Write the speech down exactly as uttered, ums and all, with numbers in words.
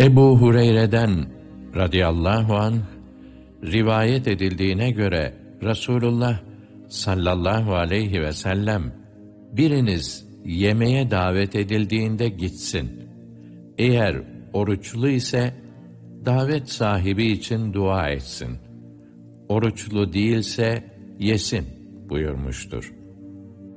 Ebu Hureyre'den radıyallahu anh rivayet edildiğine göre Resulullah sallallahu aleyhi ve sellem biriniz yemeğe davet edildiğinde gitsin. Eğer oruçlu ise davet sahibi için dua etsin. Oruçlu değilse yesin buyurmuştur.